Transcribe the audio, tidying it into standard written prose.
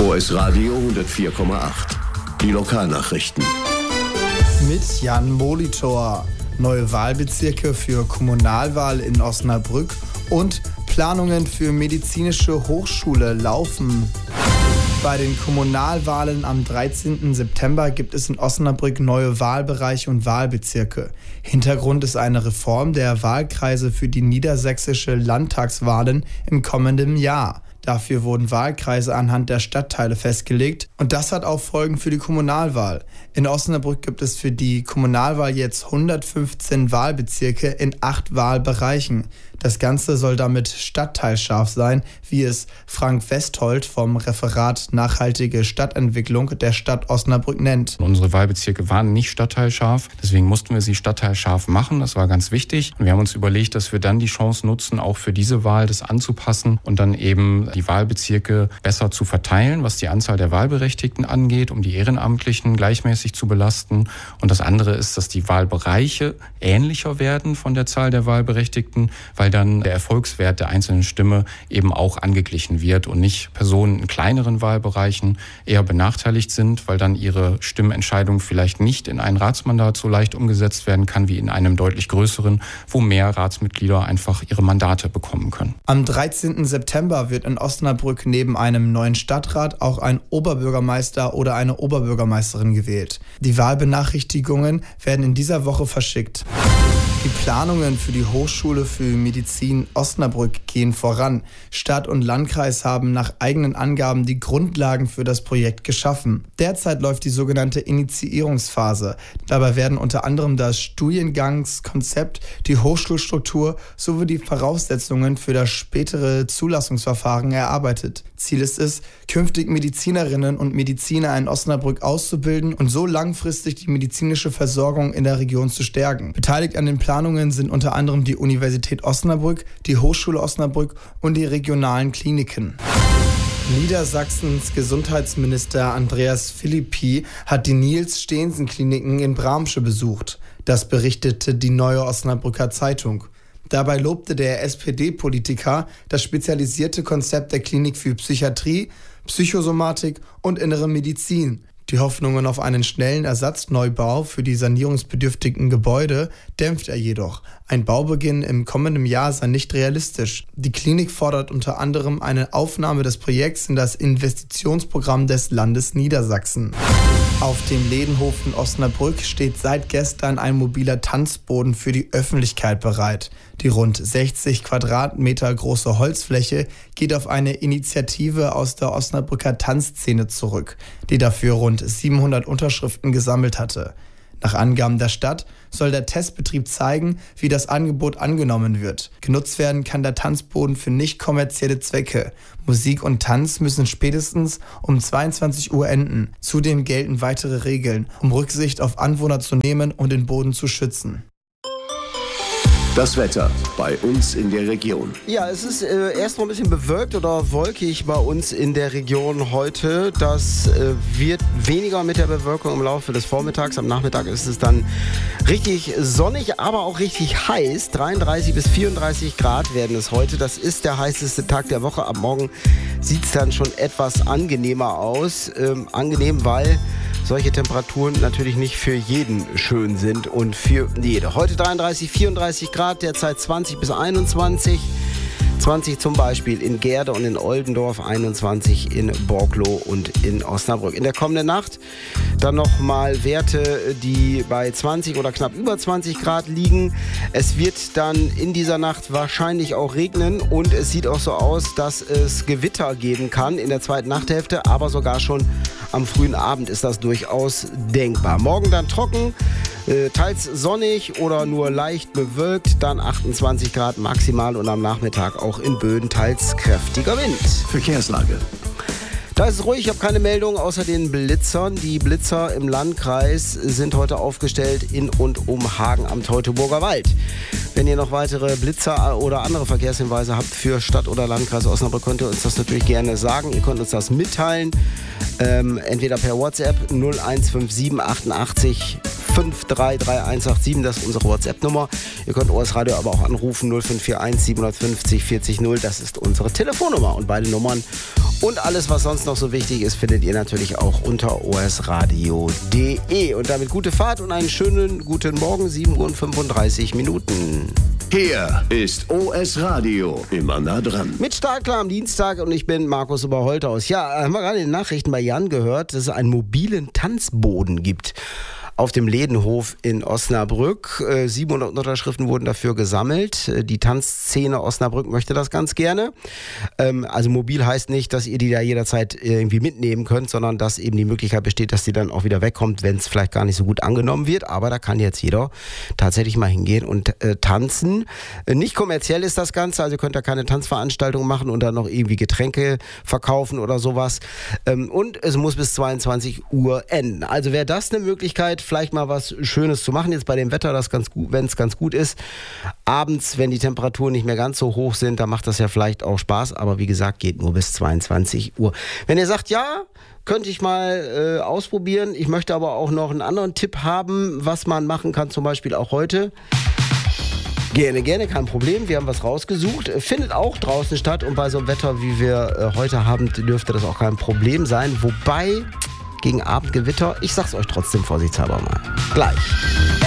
OS Radio 104,8. Die Lokalnachrichten. Mit Jan Molitor. Neue Wahlbezirke für Kommunalwahl in Osnabrück und Planungen für medizinische Hochschule laufen. Bei den Kommunalwahlen am 13. September gibt es in Osnabrück neue Wahlbereiche und Wahlbezirke. Hintergrund ist eine Reform der Wahlkreise für die niedersächsische Landtagswahlen im kommenden Jahr. Dafür wurden Wahlkreise anhand der Stadtteile festgelegt und das hat auch Folgen für die Kommunalwahl. In Osnabrück gibt es für die Kommunalwahl jetzt 115 Wahlbezirke in 8 Wahlbereichen. Das Ganze soll damit stadtteilscharf sein, wie es Frank Westholt vom Referat Nachhaltige Stadtentwicklung der Stadt Osnabrück nennt. Unsere Wahlbezirke waren nicht stadtteilscharf, deswegen mussten wir sie stadtteilscharf machen. Das war ganz wichtig. Und wir haben uns überlegt, dass wir dann die Chance nutzen, auch für diese Wahl das anzupassen und dann eben die Wahlbezirke besser zu verteilen, was die Anzahl der Wahlberechtigten angeht, um die Ehrenamtlichen gleichmäßig zu belasten. Und das andere ist, dass die Wahlbereiche ähnlicher werden von der Zahl der Wahlberechtigten, weil dann der Erfolgswert der einzelnen Stimme eben auch angeglichen wird und nicht Personen in kleineren Wahlbereichen eher benachteiligt sind, weil dann ihre Stimmentscheidung vielleicht nicht in ein Ratsmandat so leicht umgesetzt werden kann wie in einem deutlich größeren, wo mehr Ratsmitglieder einfach ihre Mandate bekommen können. Am 13. September wird in Osnabrück neben einem neuen Stadtrat auch ein Oberbürgermeister oder eine Oberbürgermeisterin gewählt. Die Wahlbenachrichtigungen werden in dieser Woche verschickt. Die Planungen für die Hochschule für Medizin Osnabrück gehen voran. Stadt und Landkreis haben nach eigenen Angaben die Grundlagen für das Projekt geschaffen. Derzeit läuft die sogenannte Initiierungsphase. Dabei werden unter anderem das Studiengangskonzept, die Hochschulstruktur sowie die Voraussetzungen für das spätere Zulassungsverfahren erarbeitet. Ziel ist es, künftig Medizinerinnen und Mediziner in Osnabrück auszubilden und so langfristig die medizinische Versorgung in der Region zu stärken. Beteiligt an den Planungen sind unter anderem die Universität Osnabrück, die Hochschule Osnabrück und die regionalen Kliniken. Niedersachsens Gesundheitsminister Andreas Philippi hat die Niels-Steensen-Kliniken in Bramsche besucht. Das berichtete die Neue Osnabrücker Zeitung. Dabei lobte der SPD-Politiker das spezialisierte Konzept der Klinik für Psychiatrie, Psychosomatik und innere Medizin. Die Hoffnungen auf einen schnellen Ersatzneubau für die sanierungsbedürftigen Gebäude dämpft er jedoch. Ein Baubeginn im kommenden Jahr sei nicht realistisch. Die Klinik fordert unter anderem eine Aufnahme des Projekts in das Investitionsprogramm des Landes Niedersachsen. Auf dem Ledenhof in Osnabrück steht seit gestern ein mobiler Tanzboden für die Öffentlichkeit bereit. Die rund 60 Quadratmeter große Holzfläche geht auf eine Initiative aus der Osnabrücker Tanzszene zurück, die dafür rund 700 Unterschriften gesammelt hatte. Nach Angaben der Stadt soll der Testbetrieb zeigen, wie das Angebot angenommen wird. Genutzt werden kann der Tanzboden für nicht kommerzielle Zwecke. Musik und Tanz müssen spätestens um 22 Uhr enden. Zudem gelten weitere Regeln, um Rücksicht auf Anwohner zu nehmen und den Boden zu schützen. Das Wetter bei uns in der Region. Ja, es ist erst noch ein bisschen bewölkt oder wolkig bei uns in der Region heute. Das wird weniger mit der Bewölkung im Laufe des Vormittags. Am Nachmittag ist es dann richtig sonnig, aber auch richtig heiß. 33 bis 34 Grad werden es heute. Das ist der heißeste Tag der Woche. Ab morgen sieht es dann schon etwas angenehmer aus. Angenehm, weil solche Temperaturen natürlich nicht für jeden schön sind und für jede. Heute 33, 34 Grad, derzeit 20 bis 21. 20 zum Beispiel in Gerde und in Oldendorf, 21 in Borglow und in Osnabrück. In der kommenden Nacht dann nochmal Werte, die bei 20 oder knapp über 20 Grad liegen. Es wird dann in dieser Nacht wahrscheinlich auch regnen und es sieht auch so aus, dass es Gewitter geben kann in der zweiten Nachthälfte, aber sogar schon am frühen Abend ist das durchaus denkbar. Morgen dann trocken, teils sonnig oder nur leicht bewölkt, dann 28 Grad maximal und am Nachmittag auch in Böden teils kräftiger Wind. Verkehrslage. Da ist es ruhig, ich habe keine Meldung außer den Blitzern. Die Blitzer im Landkreis sind heute aufgestellt in und um Hagen am Teutoburger Wald. Wenn ihr noch weitere Blitzer oder andere Verkehrshinweise habt für Stadt oder Landkreis Osnabrück, könnt ihr uns das natürlich gerne sagen. Ihr könnt uns das mitteilen, entweder per WhatsApp 0157 88 533 das ist unsere WhatsApp-Nummer. Ihr könnt OS Radio aber auch anrufen 0541 750 40 0, das ist unsere Telefonnummer. Und beide Nummern Und alles, was sonst noch so wichtig ist, findet ihr natürlich auch unter osradio.de. Und damit gute Fahrt und einen schönen guten Morgen, 7:35 Minuten. Hier ist OS Radio, immer nah dran. Mit Startklar am Dienstag und ich bin Markus Oberholthaus. Ja, haben wir gerade in den Nachrichten bei Jan gehört, dass es einen mobilen Tanzboden gibt auf dem Lädenhof in Osnabrück. 700 Unterschriften wurden dafür gesammelt. Die Tanzszene Osnabrück möchte das ganz gerne. Also mobil heißt nicht, dass ihr die da jederzeit irgendwie mitnehmen könnt, sondern dass eben die Möglichkeit besteht, dass die dann auch wieder wegkommt, wenn es vielleicht gar nicht so gut angenommen wird. Aber da kann jetzt jeder tatsächlich mal hingehen und tanzen. Nicht kommerziell ist das Ganze, also ihr könnt da keine Tanzveranstaltung machen und dann noch irgendwie Getränke verkaufen oder sowas. Und es muss bis 22 Uhr enden. Also wäre das eine Möglichkeit, vielleicht mal was Schönes zu machen, jetzt bei dem Wetter, das ganz gut, wenn es ganz gut ist. Abends, wenn die Temperaturen nicht mehr ganz so hoch sind, dann macht das ja vielleicht auch Spaß, aber wie gesagt, geht nur bis 22 Uhr. Wenn ihr sagt, ja, könnte ich mal ausprobieren, ich möchte aber auch noch einen anderen Tipp haben, was man machen kann, zum Beispiel auch heute. Gerne, kein Problem. Wir haben was rausgesucht. Findet auch draußen statt und bei so einem Wetter, wie wir heute haben, dürfte das auch kein Problem sein. Wobei, gegen Abendgewitter, ich sag's euch trotzdem vorsichtshalber mal. Gleich.